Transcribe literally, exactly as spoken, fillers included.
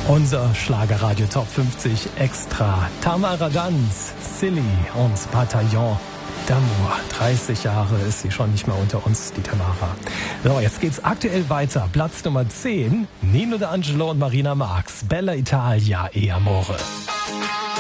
Unser Schlagerradio Top fünfzig Extra. Tamara Ganz, Silly und Bataillon d'Amour. dreißig Jahre ist sie schon nicht mehr unter uns, die Tamara. So, jetzt geht's aktuell weiter. Platz Nummer zehn, Nino D'Angelo und Marina Marx. Bella Italia e Amore.